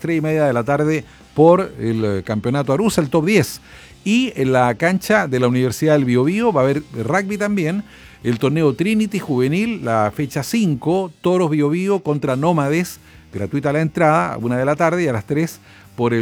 3:30 de la tarde por el campeonato Arusa, el top 10. Y en la cancha de la Universidad del Biobío va a haber rugby también, el torneo Trinity Juvenil, la fecha 5, Toros Biobío contra Nómades, gratuita la entrada, a 1 de la tarde, y a las 3 por el